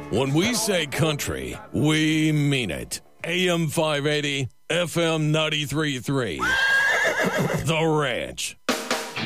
When we say country, we mean it. AM 580, FM 93.3. The Ranch.